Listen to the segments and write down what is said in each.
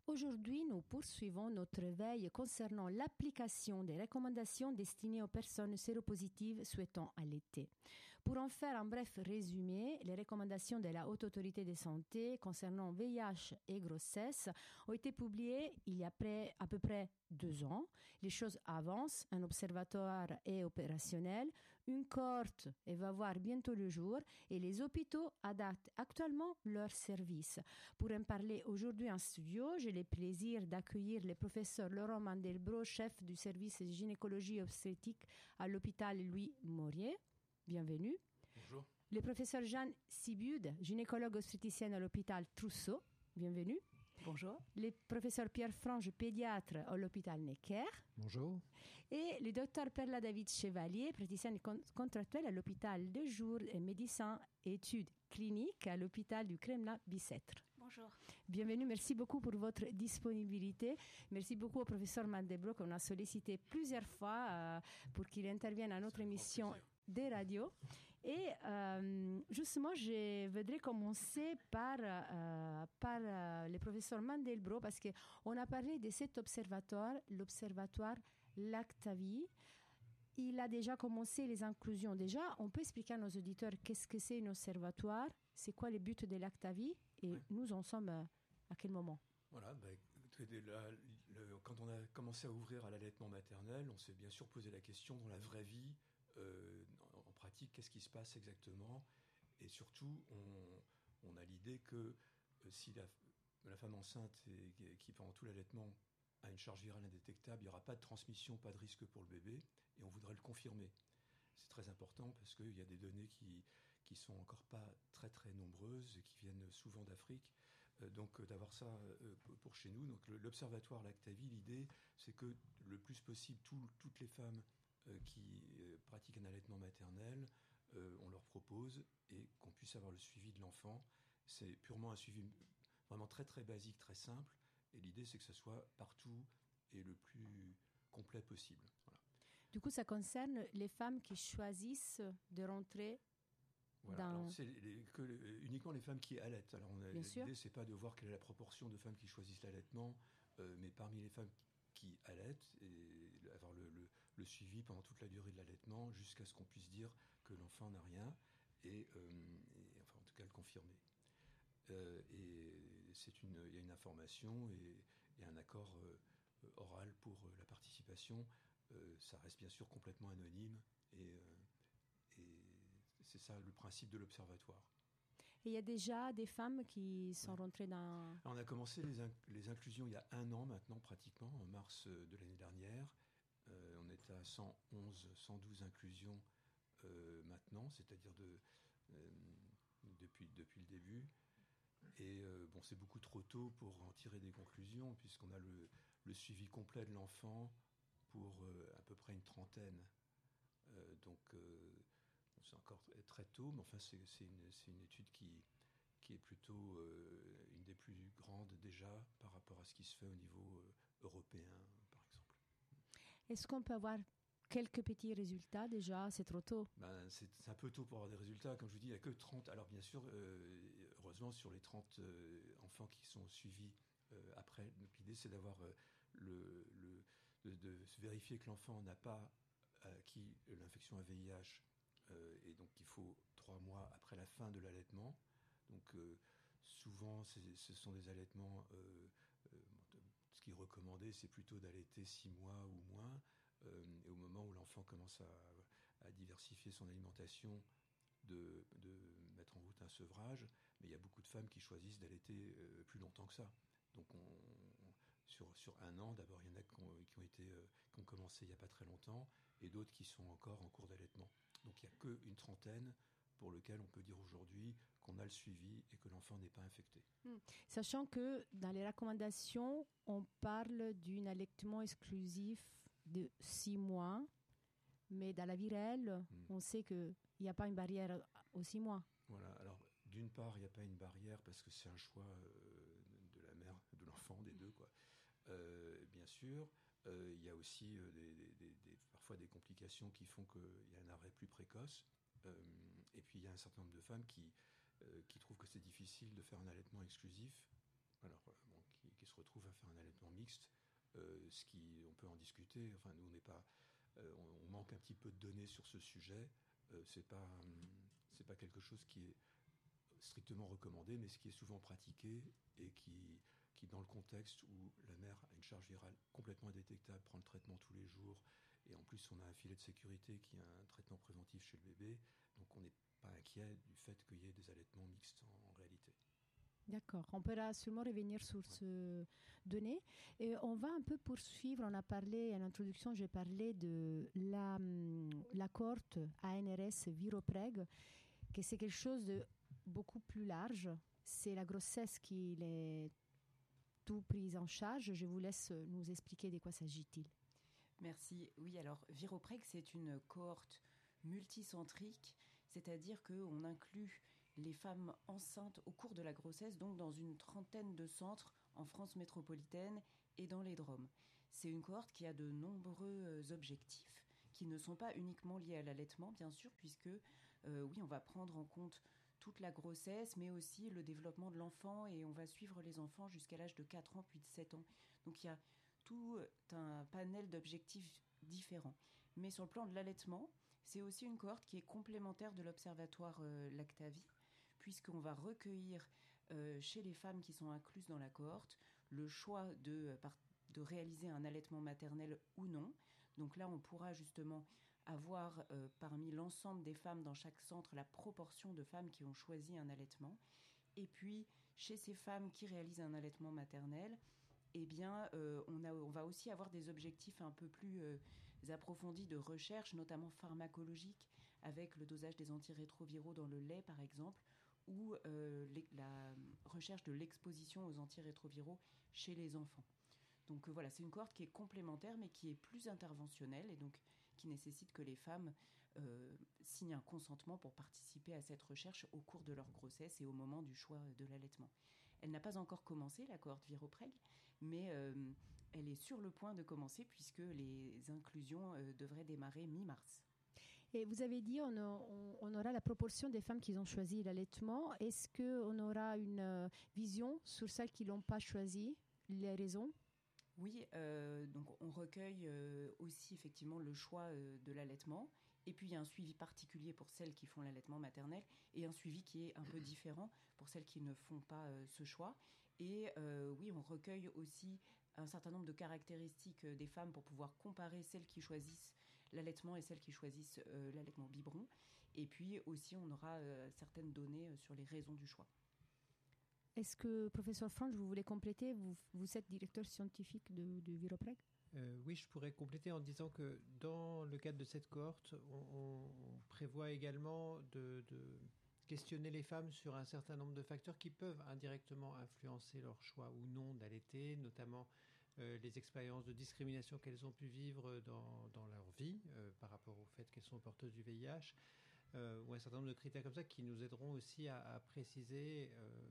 Aujourd'hui, nous poursuivons notre veille concernant l'application des recommandations destinées aux personnes séropositives souhaitant allaiter. Pour en faire un bref résumé, les recommandations de la Haute Autorité de Santé concernant VIH et grossesse ont été publiées il y a à peu près 2 ans. Les choses avancent, un observatoire est opérationnel, une cohorte va voir bientôt le jour et les hôpitaux adaptent actuellement leurs services. Pour en parler aujourd'hui en studio, j'ai le plaisir d'accueillir le professeur Laurent Mandelbrot, chef du service de gynécologie obstétrique à l'hôpital Louis Maurier. Bienvenue. Bonjour. Le professeur Jeanne Sibude, gynécologue obstétricienne à l'hôpital Trousseau. Bienvenue. Bonjour. Le professeur Pierre Frange, pédiatre à l'hôpital Necker. Bonjour. Et le docteur Perla David Chevalier, praticienne contractuelle à l'hôpital de jour et médecin études cliniques à l'hôpital du Kremlin-Bicêtre. Bonjour. Bienvenue, merci beaucoup pour votre disponibilité. Merci beaucoup au professeur Mandelbrot qu'on a sollicité plusieurs fois pour qu'il intervienne à notre émission des radios. Et justement, je voudrais commencer par le professeur Mandelbrot parce qu'on a parlé de cet observatoire, l'observatoire Lactavi. Il a déjà commencé les inclusions. Déjà, on peut expliquer à nos auditeurs qu'est-ce que c'est un observatoire, c'est quoi les buts de Lactavi et nous en sommes à quel moment? Voilà, quand on a commencé à ouvrir à l'allaitement maternel, on s'est bien sûr posé la question dans la vraie vie, en pratique, qu'est-ce qui se passe exactement? Et surtout, on a l'idée que si la femme enceinte qui pendant tout l'allaitement a une charge virale indétectable, il n'y aura pas de transmission, pas de risque pour le bébé, et on voudrait le confirmer. C'est très important parce qu'il y a des données qui sont encore pas très très nombreuses et qui viennent souvent d'Afrique. Donc d'avoir ça pour chez nous. Donc l'observatoire Lactavi, l'idée, c'est que le plus possible, toutes les femmes qui pratiquent un allaitement maternel, on leur propose et qu'on puisse avoir le suivi de l'enfant. C'est purement un suivi vraiment très très basique, très simple. Et l'idée, c'est que ce soit partout et le plus complet possible. Voilà. Du coup, ça concerne les femmes qui choisissent de rentrer voilà. Alors, c'est uniquement les femmes qui allaitent. Alors, l'idée, c'est pas de voir quelle est la proportion de femmes qui choisissent l'allaitement, mais parmi les femmes qui allaitent, et avoir le suivi pendant toute la durée de l'allaitement, jusqu'à ce qu'on puisse dire que l'enfant n'a rien, et enfin, en tout cas, le confirmer. Et il y a une information et un accord oral pour la participation. Ça reste bien sûr complètement anonyme et c'est ça le principe de l'observatoire. Et il y a déjà des femmes qui sont rentrées dans... Alors, on a commencé les inclusions il y a 1 an maintenant pratiquement, en mars de l'année dernière. On est à 112 inclusions maintenant, c'est-à-dire depuis le début. Et c'est beaucoup trop tôt pour en tirer des conclusions, puisqu'on a le suivi complet de l'enfant pour à peu près une trentaine. C'est encore très tôt, mais enfin c'est une étude qui est plutôt une des plus grandes déjà par rapport à ce qui se fait au niveau européen, par exemple. Est-ce qu'on peut avoir quelques petits résultats déjà? C'est trop tôt. C'est un peu tôt pour avoir des résultats. Comme je vous dis, il n'y a que 30. Alors bien sûr, heureusement, sur les 30 enfants qui sont suivis après, l'idée c'est d'avoir de vérifier que l'enfant n'a pas acquis l'infection à VIH. Et donc il faut 3 mois après la fin de l'allaitement. Donc souvent ce sont des allaitements, ce qui est recommandé c'est plutôt d'allaiter 6 mois ou moins, et au moment où l'enfant commence à diversifier son alimentation, de mettre en route un sevrage. Mais il y a beaucoup de femmes qui choisissent d'allaiter plus longtemps que ça. Donc sur 1 an, d'abord il y en a qui ont commencé il n'y a pas très longtemps, et d'autres qui sont encore en cours d'allaitement. Donc il n'y a qu'une trentaine pour lequel on peut dire aujourd'hui qu'on a le suivi et que l'enfant n'est pas infecté. Sachant que dans les recommandations, on parle d'un allaitement exclusif de 6 mois, mais dans la vie réelle, on sait qu'il n'y a pas une barrière aux 6 mois. Voilà, alors d'une part, il n'y a pas une barrière parce que c'est un choix de la mère, de l'enfant, des deux, quoi. Bien sûr. Il y a aussi parfois des complications qui font qu'il y a un arrêt plus précoce. Et puis il y a un certain nombre de femmes qui trouvent que c'est difficile de faire un allaitement exclusif, alors qui se retrouvent allaitement mixte. On peut en discuter. Enfin, nous, on n'est pas, on manque un petit peu de données sur ce sujet. C'est pas quelque chose qui est strictement recommandé, mais ce qui est souvent pratiqué et qui dans le contexte où la mère a une charge virale complètement indétectable, prend le traitement tous les jours, et en plus on a un filet de sécurité qui a un traitement préventif chez le bébé, donc on n'est pas inquiet du fait qu'il y ait des allaitements mixtes en réalité. D'accord, on pourra sûrement revenir sur ce données. Et on va un peu poursuivre, on a parlé, en introduction, j'ai parlé de la cohorte ANRS Viropreg, que c'est quelque chose de beaucoup plus large. C'est la grossesse qui est tout prise en charge. Je vous laisse nous expliquer de quoi s'agit-il. Merci. Oui, alors Viropreg, c'est une cohorte multicentrique, c'est-à-dire qu'on inclut les femmes enceintes au cours de la grossesse, donc dans une trentaine de centres en France métropolitaine et dans les DROM. C'est une cohorte qui a de nombreux objectifs, qui ne sont pas uniquement liés à l'allaitement, bien sûr, puisque oui, on va prendre en compte toute la grossesse, mais aussi le développement de l'enfant, et on va suivre les enfants jusqu'à l'âge de 4 ans, puis de 7 ans. Donc il y a tout un panel d'objectifs différents. Mais sur le plan de l'allaitement, c'est aussi une cohorte qui est complémentaire de l'observatoire Lactavie, puisqu'on va recueillir chez les femmes qui sont incluses dans la cohorte le choix de réaliser un allaitement maternel ou non. Donc là, on pourra justement avoir parmi l'ensemble des femmes dans chaque centre la proportion de femmes qui ont choisi un allaitement. Et puis, chez ces femmes qui réalisent un allaitement maternel, eh bien, on va aussi avoir des objectifs un peu plus approfondis de recherche, notamment pharmacologiques, avec le dosage des antirétroviraux dans le lait, par exemple, ou la recherche de l'exposition aux antirétroviraux chez les enfants. Donc voilà, c'est une cohorte qui est complémentaire, mais qui est plus interventionnelle, et donc qui nécessite que les femmes signent un consentement pour participer à cette recherche au cours de leur grossesse et au moment du choix de l'allaitement. Elle n'a pas encore commencé, la cohorte Viropreg, mais elle est sur le point de commencer puisque les inclusions devraient démarrer mi-mars. Et vous avez dit on aura la proportion des femmes qui ont choisi l'allaitement. Est-ce qu'on aura une vision sur celles qui ne l'ont pas choisi, les raisons? Oui, donc on recueille aussi effectivement le choix de l'allaitement. Et puis il y a un suivi particulier pour celles qui font l'allaitement maternel et un suivi qui est un peu différent pour celles qui ne font pas ce choix. Et oui, on recueille aussi un certain nombre de caractéristiques des femmes pour pouvoir comparer celles qui choisissent l'allaitement et celles qui choisissent l'allaitement biberon. Et puis aussi, on aura certaines données sur les raisons du choix. Est-ce que, professeur Franch, vous voulez compléter? Vous êtes directeur scientifique de Viropreg? Oui, je pourrais compléter en disant que dans le cadre de cette cohorte, on prévoit également de questionner les femmes sur un certain nombre de facteurs qui peuvent indirectement influencer leur choix ou non d'allaiter, notamment les expériences de discrimination qu'elles ont pu vivre dans leur vie par rapport au fait qu'elles sont porteuses du VIH, ou un certain nombre de critères comme ça qui nous aideront aussi à préciser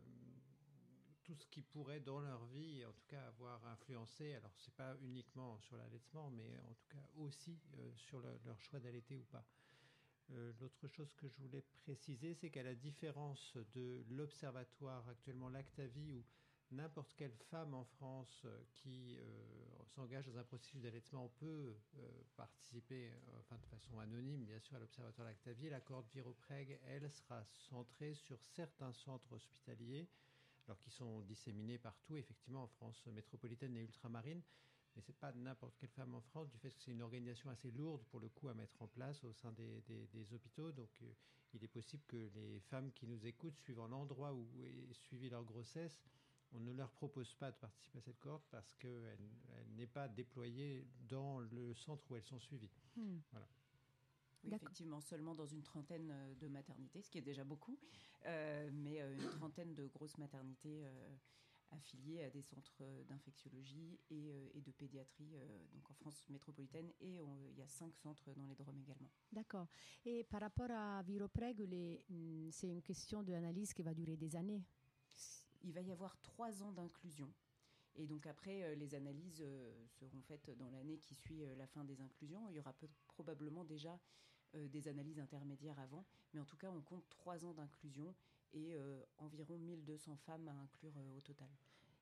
tout ce qui pourrait dans leur vie, en tout cas, avoir influencé, alors c'est pas uniquement sur l'allaitement, mais en tout cas aussi sur leur choix d'allaiter ou pas. L'autre chose que je voulais préciser, c'est qu'à la différence de l'observatoire actuellement Lactavie, où n'importe quelle femme en France qui s'engage dans un processus d'allaitement peut participer, enfin de façon anonyme, bien sûr, à l'observatoire Lactavie, la cohorte Viropreg, elle, sera centrée sur certains centres hospitaliers, alors qui sont disséminés partout, effectivement, en France métropolitaine et ultramarine. Mais ce n'est pas n'importe quelle femme en France, du fait que c'est une organisation assez lourde, pour le coup, à mettre en place au sein des hôpitaux. Donc, il est possible que les femmes qui nous écoutent, suivant l'endroit où est suivie leur grossesse, on ne leur propose pas de participer à cette cohorte parce qu'elle n'est pas déployée dans le centre où elles sont suivies. Voilà. Oui, effectivement, seulement dans une trentaine de maternités, ce qui est déjà beaucoup, mais une trentaine de grosses maternités affiliées à des centres d'infectiologie et de pédiatrie, donc en France métropolitaine, et il y a 5 centres dans les DROM également. D'accord. Et par rapport à Viropreg, c'est une question d'analyse qui va durer des années. Il va y avoir 3 ans d'inclusion. Et donc après, les analyses seront faites dans l'année qui suit la fin des inclusions. Il y aura probablement déjà des analyses intermédiaires avant, mais en tout cas, on compte 3 ans d'inclusion et environ 1200 femmes à inclure au total.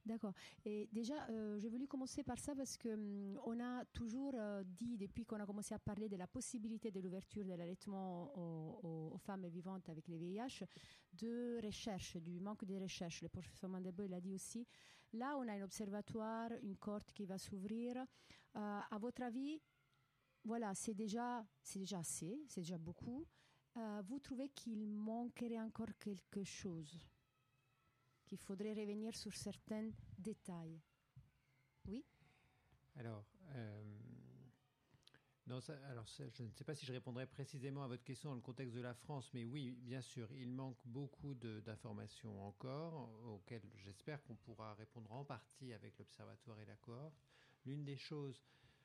D'accord. Et déjà, j'ai voulu commencer par ça parce que on a toujours dit, depuis qu'on a commencé à parler de la possibilité de l'ouverture de l'allaitement aux femmes vivantes avec les VIH, de recherche, du manque de recherche. Le professeur Mandebo l'a dit aussi. Là, on a un observatoire, une cohorte qui va s'ouvrir. À votre avis, voilà, c'est déjà assez, c'est déjà beaucoup. Vous trouvez qu'il manquerait encore quelque chose? Qu'il faudrait revenir sur certains détails. Oui. Alors, non, je ne sais pas si je répondrai précisément à votre question dans le contexte de la France, mais oui, bien sûr, il manque beaucoup d'informations encore, auxquelles j'espère qu'on pourra répondre en partie avec l'Observatoire et la cohorte. L'une des choses,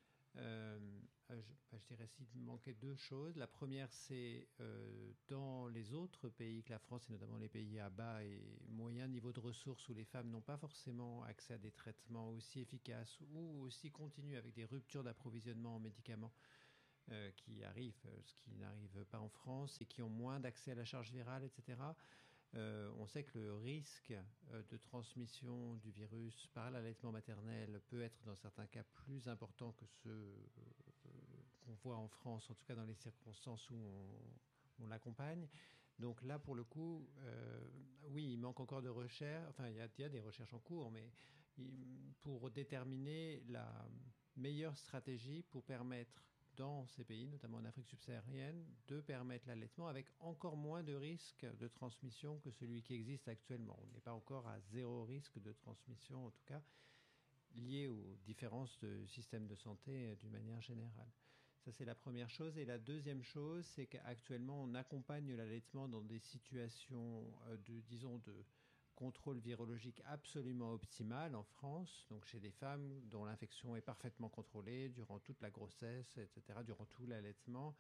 je dirais s'il manquait deux choses. La première, c'est dans les autres pays que la France, et notamment les pays à bas et moyen niveau de ressources, où les femmes n'ont pas forcément accès à des traitements aussi efficaces ou aussi continus, avec des ruptures d'approvisionnement en médicaments qui arrivent, ce qui n'arrive pas en France, et qui ont moins d'accès à la charge virale, etc. On sait que le risque de transmission du virus par l'allaitement maternel peut être dans certains cas plus important que ceux qu'on voit en France, en tout cas dans les circonstances où on l'accompagne. Donc là, pour le coup, oui, il manque encore de recherches. Enfin, il y a des recherches en cours, mais pour déterminer la meilleure stratégie pour permettre dans ces pays, notamment en Afrique subsaharienne, de permettre l'allaitement avec encore moins de risques de transmission que celui qui existe actuellement. On n'est pas encore à zéro risque de transmission, en tout cas, lié aux différences de système de santé d'une manière générale. Ça, c'est la première chose. Et la deuxième chose, c'est qu'actuellement, on accompagne l'allaitement dans des situations de contrôle virologique absolument optimal en France, donc chez des femmes dont l'infection est parfaitement contrôlée durant toute la grossesse, etc., durant tout l'allaitement.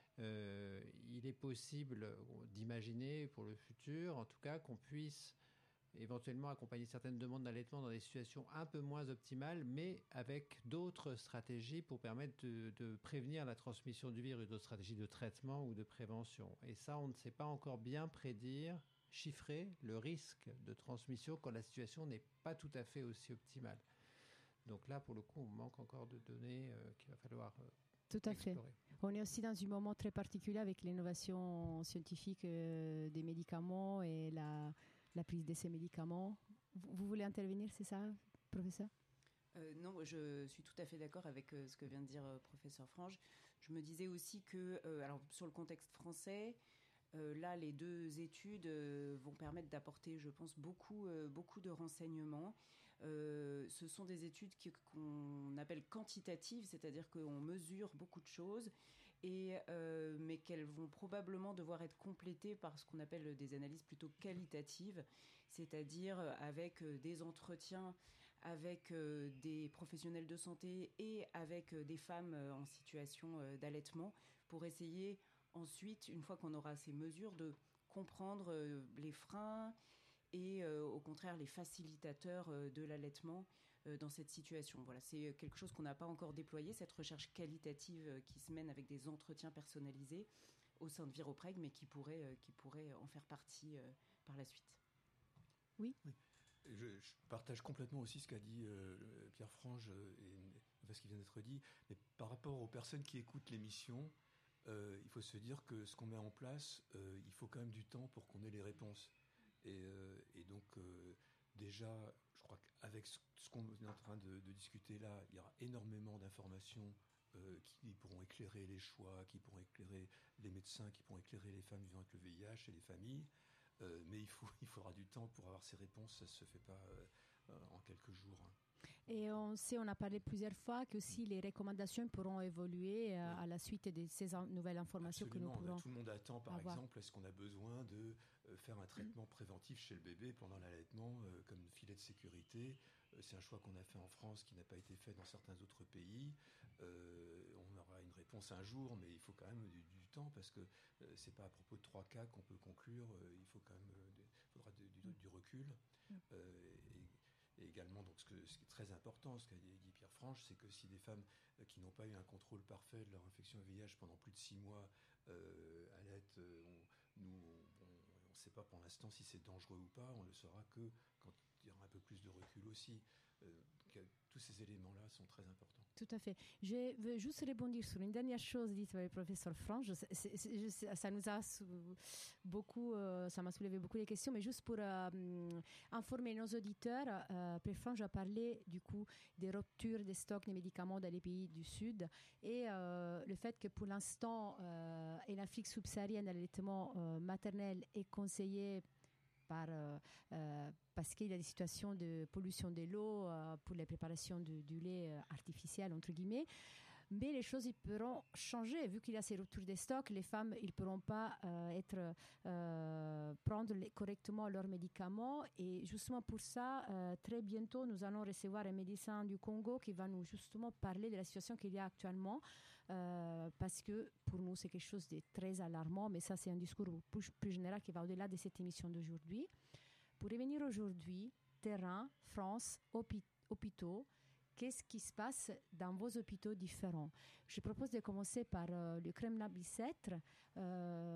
Il est possible d'imaginer pour le futur, en tout cas, qu'on puisse éventuellement accompagner certaines demandes d'allaitement dans des situations un peu moins optimales, mais avec d'autres stratégies pour permettre de prévenir la transmission du virus, d'autres stratégies de traitement ou de prévention. Et ça, on ne sait pas encore bien prédire, chiffrer le risque de transmission quand la situation n'est pas tout à fait aussi optimale. Donc là, pour le coup, on manque encore de données qu'il va falloir tout à explorer. fait. On est aussi dans un moment très particulier avec l'innovation scientifique des médicaments et la prise de ces médicaments. Vous voulez intervenir, c'est ça, professeur? Non, je suis tout à fait d'accord avec ce que vient de dire professeur Frange. Je me disais aussi que, alors sur le contexte français, là, les deux études vont permettre d'apporter, je pense, beaucoup de renseignements. Ce sont des études qu'on appelle quantitatives, c'est-à-dire qu'on mesure beaucoup de choses, mais qu'elles vont probablement devoir être complétées par ce qu'on appelle des analyses plutôt qualitatives, c'est-à-dire avec des entretiens avec des professionnels de santé et avec des femmes en situation d'allaitement, pour essayer ensuite, une fois qu'on aura ces mesures, de comprendre les freins et au contraire les facilitateurs de l'allaitement dans cette situation. Voilà, c'est quelque chose qu'on n'a pas encore déployé, cette recherche qualitative qui se mène avec des entretiens personnalisés au sein de Viropreg, mais qui pourrait en faire partie par la suite. Oui. Je partage complètement aussi ce qu'a dit Pierre Frange et ce qui vient d'être dit. Mais par rapport aux personnes qui écoutent l'émission, il faut se dire que ce qu'on met en place, il faut quand même du temps pour qu'on ait les réponses. Et donc, déjà, je crois qu'avec ce qu'on est en train de discuter là, il y aura énormément d'informations qui pourront éclairer les choix, qui pourront éclairer les médecins, qui pourront éclairer les femmes vivant avec le VIH et les familles. Mais il faudra du temps pour avoir ces réponses. Ça ne se fait pas en quelques jours. Et on a parlé plusieurs fois que aussi les recommandations pourront évoluer à la suite de ces nouvelles informations. Absolument. Que nous pourrons Tout le monde attend, par avoir. exemple, est-ce qu'on a besoin de faire un traitement préventif chez le bébé pendant l'allaitement comme filet de sécurité? C'est un choix qu'on a fait en France qui n'a pas été fait dans certains autres pays. On aura une réponse un jour, mais il faut quand même du temps parce que c'est pas à propos de 3 cas qu'on peut conclure. Il faut quand même faudra du recul. Et également, donc, ce qui est très important, ce qu'a dit Pierre Frange, c'est que si des femmes qui n'ont pas eu un contrôle parfait de leur infection au VIH pendant plus de 6 mois allaitent, on ne sait pas pour l'instant si c'est dangereux ou pas. On le saura que quand il y aura un peu plus de recul aussi. Tous ces éléments-là sont très importants. Tout à fait. Je veux juste rebondir sur une dernière chose dite par le professeur Franck. Ça nous a beaucoup, ça m'a soulevé beaucoup de questions, mais juste pour informer nos auditeurs, Pierre Franck a parlé du coup des ruptures des stocks des médicaments dans les pays du Sud et le fait que pour l'instant, en Afrique subsaharienne, l'allaitement maternel est conseillé parce qu'il y a des situations de pollution de l'eau pour la préparation du lait artificiel, entre guillemets. Mais les choses ils pourront changer. Vu qu'il y a ces ruptures des stocks, les femmes ne pourront pas prendre correctement leurs médicaments. Et justement pour ça, très bientôt, nous allons recevoir un médecin du Congo qui va nous justement parler de la situation qu'il y a actuellement. Parce que pour nous, c'est quelque chose de très alarmant. Mais ça, c'est un discours plus général qui va au-delà de cette émission d'aujourd'hui. Pour revenir aujourd'hui, terrain, France, hôpitaux, qu'est-ce qui se passe dans vos hôpitaux différents? Je propose de commencer par le Kremlin-Bicêtre.